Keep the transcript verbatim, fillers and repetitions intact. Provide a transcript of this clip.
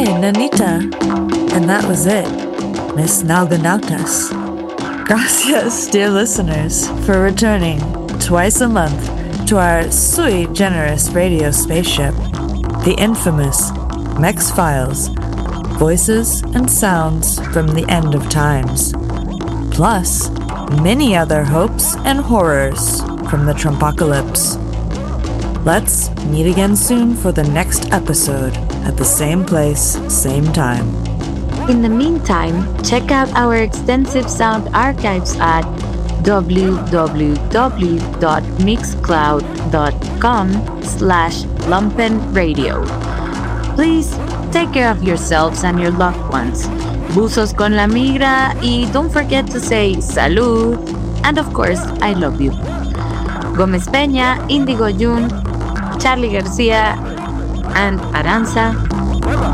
Hey, Nanita. And that was it. Miss Nalganautas. Gracias, dear listeners, for returning twice a month to our sui generous radio spaceship, the infamous Mex Files, voices and sounds from the end of times, plus many other hopes and horrors from the Trumpocalypse. Let's meet again soon for the next episode at the same place, same time. In the meantime, check out our extensive sound archives at w w w dot mixcloud dot com slash lumpenradio. Please take care of yourselves and your loved ones. Buzos con la migra, y don't forget to say salud, and of course, I love you. Gómez Peña, Indigo Jun, Charlie Garcia, and Aranza